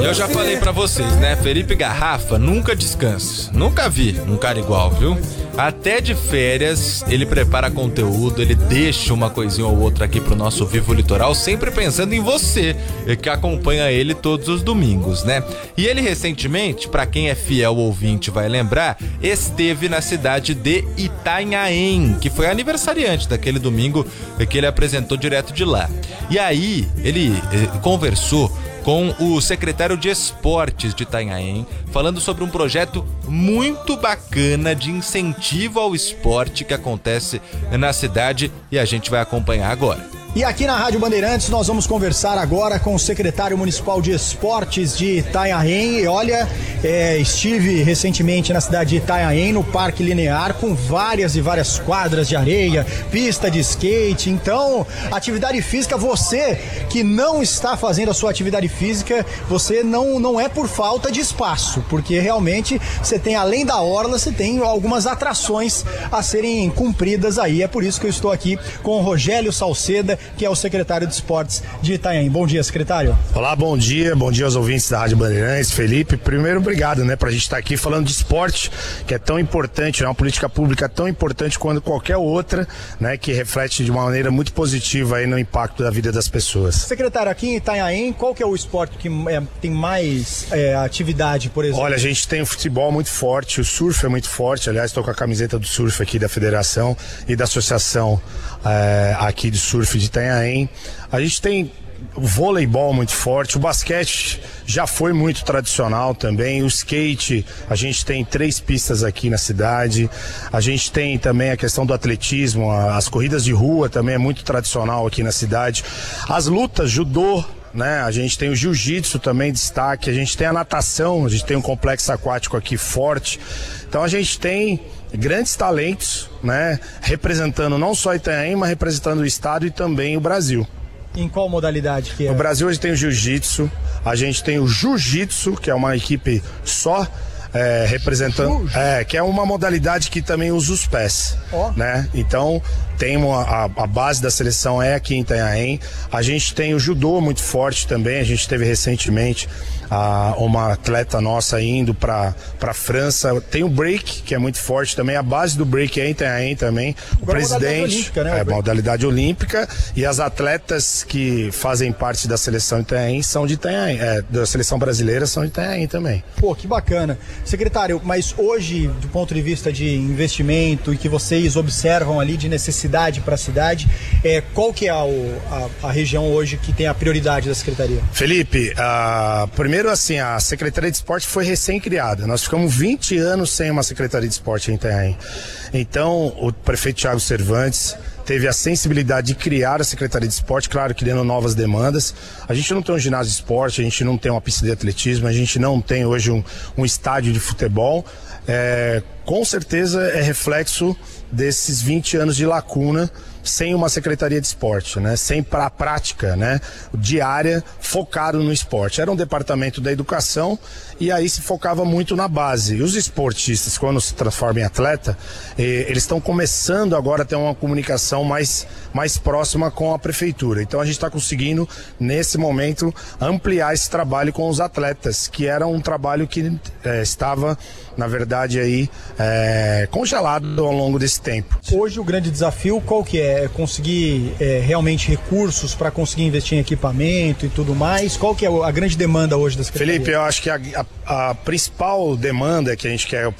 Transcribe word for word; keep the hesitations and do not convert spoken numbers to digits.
Eu já falei pra vocês, né? Felipe Garrafa nunca descansa. Nunca vi um cara igual, viu? Até de férias, ele prepara conteúdo, ele deixa uma coisinha ou outra aqui pro nosso Vivo Litoral, sempre pensando em você, que acompanha ele todos os domingos, né? E ele recentemente, pra quem é fiel ouvinte vai lembrar, esteve na cidade de Itanhaém, que foi aniversariante daquele domingo que ele apresentou direto de lá. E aí, ele eh, conversou com o secretário de Esportes de Itanhaém, falando sobre um projeto muito bacana de incentivo ao esporte que acontece na cidade e a gente vai acompanhar agora. E aqui na Rádio Bandeirantes nós vamos conversar agora com o secretário municipal de Esportes de Itanhaém. E olha, é, estive recentemente na cidade de Itanhaém, no Parque Linear, com várias e várias quadras de areia, pista de skate. Então, atividade física, você que não está fazendo a sua atividade física, você não, não é por falta de espaço, porque realmente você tem, além da orla, você tem algumas atrações a serem cumpridas aí. É por isso que eu estou aqui com o Rogélio Salceda, que é o secretário de Esportes de Itanhaém. Bom dia, secretário. Olá, bom dia, bom dia aos ouvintes da Rádio Bandeirantes. Felipe, primeiro obrigado, né, pra gente estar aqui falando de esporte, que é tão importante, é uma política pública tão importante quanto qualquer outra, né, que reflete de uma maneira muito positiva aí no impacto da vida das pessoas. Secretário, aqui em Itanhaém, qual que é o esporte que é, tem mais é, atividade, por exemplo? Olha, a gente tem o futebol muito forte, o surf é muito forte, aliás, estou com a camiseta do surf aqui da federação e da associação é, aqui de surf de Itanhaém. A gente tem o voleibol muito forte, o basquete já foi muito tradicional também, o skate, a gente tem três pistas aqui na cidade, a gente tem também a questão do atletismo, as corridas de rua também é muito tradicional aqui na cidade, as lutas, judô, né? A gente tem o jiu-jitsu também, destaque, a gente tem a natação, a gente tem um complexo aquático aqui forte, então a gente tem grandes talentos, né? Representando não só Itanhaém, mas representando o estado e também o Brasil. Em qual modalidade que é? No Brasil hoje tem o jiu-jitsu, a gente tem o jiu-jitsu, que é uma equipe só é, representando, é, que é uma modalidade que também usa os pés, oh. né? Então tem uma, a, a base da seleção é aqui em Itanhaém. A gente tem o judô muito forte também, a gente teve recentemente a, uma atleta nossa indo para para França. Tem o break, que é muito forte também, a base do break é em Itanhaém também. O Agora presidente olímpica, né? é modalidade olímpica e as atletas que fazem parte da seleção de Itanhaém são de Itanhaém, é, da seleção brasileira são de Itanhaém também. Pô, que bacana. Secretário, mas hoje, do ponto de vista de investimento e que vocês observam ali de necessidade para a cidade, é, qual que é a, a, a região hoje que tem a prioridade da Secretaria? Felipe, uh, primeiro assim, a Secretaria de Esporte foi recém-criada. Nós ficamos vinte anos sem uma Secretaria de Esporte em Itanhaém. Então, o prefeito Thiago Cervantes teve a sensibilidade de criar a Secretaria de Esporte, claro, criando novas demandas. A gente não tem um ginásio de esporte, a gente não tem uma pista de atletismo, a gente não tem hoje um, um estádio de futebol. É, com certeza é reflexo desses vinte anos de lacuna sem uma Secretaria de Esporte, né? Sem pra prática, né? diária focado no esporte. Era um departamento da educação e aí se focava muito na base. E os esportistas, quando se transformam em atleta, eh, eles estão começando agora a ter uma comunicação mais, mais próxima com a prefeitura. Então a gente está conseguindo, nesse momento, ampliar esse trabalho com os atletas, que era um trabalho que eh, estava, na verdade, aí eh, congelado ao longo desse tempo. Hoje o grande desafio qual que é? É conseguir é, realmente recursos para conseguir investir em equipamento e tudo mais? Qual que é a grande demanda hoje da Secretaria? Felipe, eu acho que a, a, a principal demanda que a gente quer,